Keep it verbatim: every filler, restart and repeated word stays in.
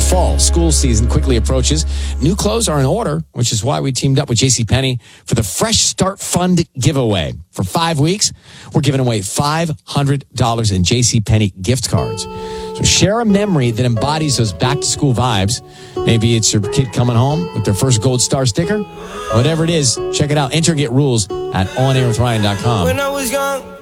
fall school season quickly approaches, new clothes are in order, which is why we teamed up with JCPenney for the Fresh Start Fund giveaway. For five weeks, we're giving away five hundred dollars in JCPenney gift cards. So share a memory that embodies those back-to-school vibes. Maybe it's your kid coming home with their first Gold Star sticker. Whatever it is, check it out. Enter and get rules at on air with ryan dot com. When I was young,